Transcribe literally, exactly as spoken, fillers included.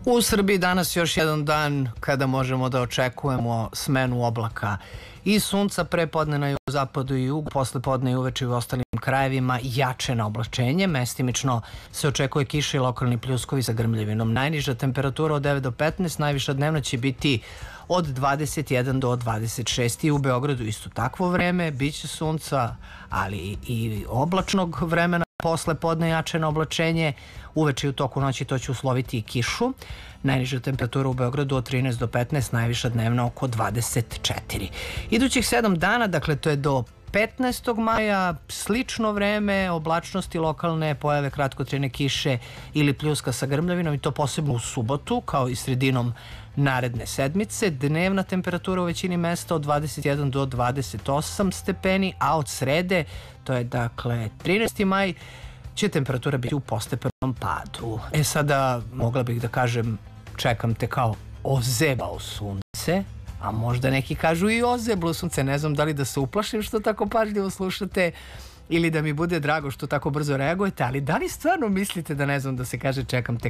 U Srbiji danas još jedan dan kada možemo da očekujemo smenu oblaka i sunca pre podne na zapadu i jugu, posle podne i uveče u ostalim krajevima jače na oblačenje. Mestimično se očekuje kiša i lokalni pljuskovi za grmljavinom. Najniža temperatura od devet do petnaest, najviša dnevna će biti od dvadeset jedan do dvadeset šest i u Beogradu isto takvo vreme, bit će sunca, ali i oblačnog vremena. Posle podne jače na oblačenje, uveče i u toku noći to će usloviti i kišu. Najniža temperatura u Beogradu od trinaest do petnaest, najviša dnevna oko dvadeset četiri. Idućih sedam dana, dakle to je do petnaestog maja, slično vreme, oblačnosti lokalne, pojave kratkotrajne kiše ili pljuska sa grmljavinom i to posebno u subotu, kao i sredinom naredne sedmice. Dnevna temperatura u većini mesta od dvadeset jedan do dvadeset osam stepeni, a od srede, to je dakle trinaesti maj, će temperatura biti u postepenom padu. E sada, mogla bih da kažem, čekam te kao ozebao sunce, a možda neki kažu i ozeblo sunce. Ne znam da li da se uplašim što tako pažljivo slušate ili da mi bude drago što tako brzo reagujete, ali da li stvarno mislite da ne znam da se kaže čekam te